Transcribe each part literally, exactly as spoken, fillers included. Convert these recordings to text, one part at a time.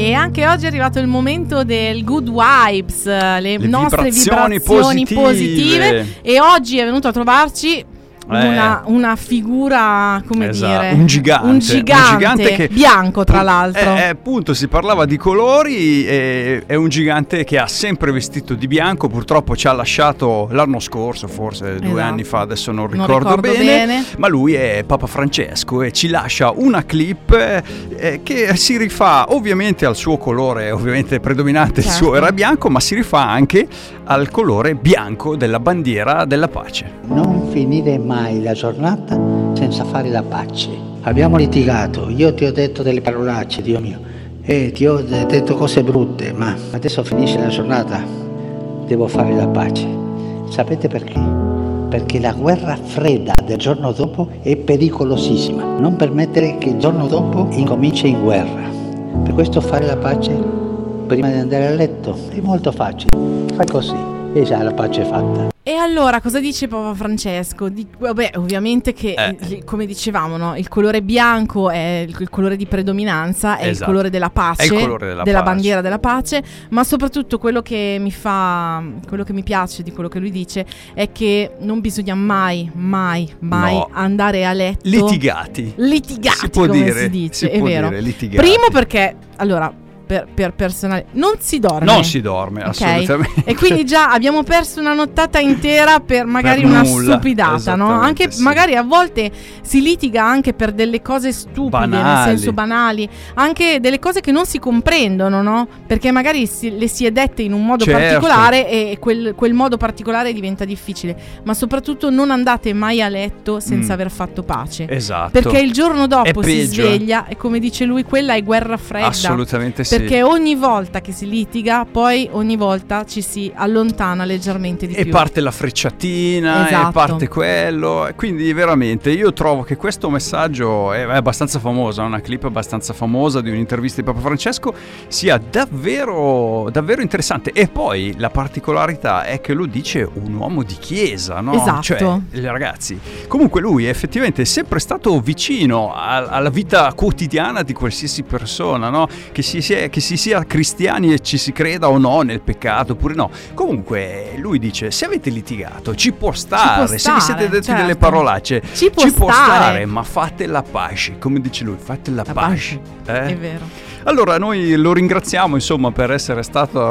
E anche oggi è arrivato il momento del good vibes, le, le nostre vibrazioni, vibrazioni positive. positive. E oggi è venuto a trovarci Una, una figura, come esatto. dire, un gigante, un gigante, un gigante che, bianco tra l'altro. Eh, appunto, si parlava di colori. È, è un gigante che ha sempre vestito di bianco. Purtroppo ci ha lasciato l'anno scorso, forse due esatto. anni fa, adesso non non ricordo, ricordo bene, bene. Ma lui è Papa Francesco e ci lascia una clip eh, che si rifà ovviamente al suo colore, ovviamente predominante, certo. Il suo era bianco, ma si rifà anche al colore bianco della bandiera della pace. Non finire mai la giornata senza fare la pace. Abbiamo litigato, io ti ho detto delle parolacce, Dio mio, e ti ho detto cose brutte, ma adesso finisce la giornata, devo fare la pace. Sapete perché? Perché la guerra fredda del giorno dopo è pericolosissima. Non permettere che il giorno dopo incominci in guerra. Per questo fare la pace prima di andare a letto è molto facile. Fai così e già la pace è fatta. E allora cosa dice Papa Francesco? Di, vabbè, ovviamente che eh. come dicevamo, no? Il colore bianco è il, il colore di predominanza, è esatto. il colore della pace, è il colore della, della pace. bandiera della pace, ma soprattutto quello che mi fa, quello che mi piace di quello che lui dice è che non bisogna mai, mai, mai no. andare a letto litigati. Litigati, si può come dire, si dice, si è può vero. Dire, litigati. Primo perché, allora, Per, per personale non si dorme non si dorme okay? assolutamente, e quindi già abbiamo perso una nottata intera per magari per una nulla, stupidata, no? Anche sì. magari a volte si litiga anche per delle cose stupide, banali. nel senso banali, anche delle cose che non si comprendono, no? Perché magari si, le si è dette in un modo certo. particolare e quel, quel modo particolare diventa difficile, ma soprattutto non andate mai a letto senza mm. aver fatto pace, esatto, perché il giorno dopo si peggio. sveglia e come dice lui quella è guerra fredda, assolutamente sì. Perché ogni volta che si litiga, poi ogni volta ci si allontana leggermente di e più. E parte la frecciatina, esatto. E parte quello. E quindi veramente io trovo che questo messaggio è, è abbastanza famoso, è una clip abbastanza famosa di un'intervista di Papa Francesco, sia davvero, davvero interessante. E poi la particolarità è che lo dice un uomo di chiesa, no? Esatto. Cioè, ragazzi, comunque lui effettivamente è sempre stato vicino a, alla vita quotidiana di qualsiasi persona, no? Che si sia, che si sia cristiani e ci si creda o no nel peccato oppure no. Comunque lui dice: se avete litigato ci può stare, ci può se stare, vi siete detti certo. delle parolacce ci può, ci può stare. stare, ma fate la pace, come dice lui, fate la, la pace, pace. Eh? È vero. Allora noi lo ringraziamo insomma per essere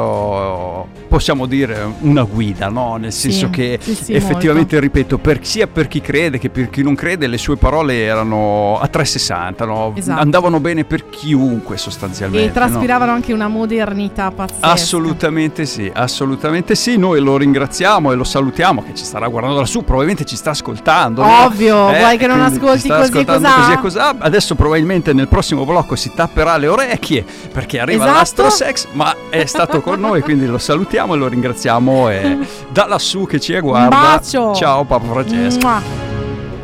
stato, possiamo dire, una guida, no? Nel senso sì, che sì, sì, effettivamente, molto. ripeto, per, sia per chi crede che per chi non crede, le sue parole erano a trecentosessanta, no? Esatto. Andavano bene per chiunque sostanzialmente. E traspiravano no? anche una modernità pazzesca. Assolutamente sì, assolutamente sì. Noi lo ringraziamo e lo salutiamo, che ci starà guardando lassù, probabilmente ci sta ascoltando. Ovvio, eh, vuoi che non ascolti così e cos'ha? così e cos'ha? Adesso probabilmente nel prossimo blocco si tapperà le orecchie perché arriva esatto. l'Astrosex, ma è stato con noi, quindi lo salutiamo e lo ringraziamo e da lassù che ci guarda. Un bacio. Ciao Papa Francesco. Mua.